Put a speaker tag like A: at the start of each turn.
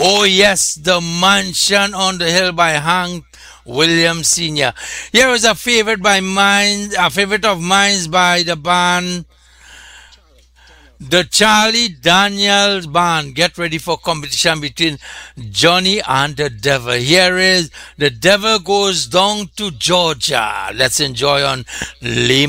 A: Oh yes, The Mansion on the Hill by Hank Williams Sr. Here is a favorite of mine by the band, the Charlie Daniels Band. Get ready for competition between Johnny and the Devil. Here is The Devil Goes Down to Georgia. Let's enjoy on Lehman.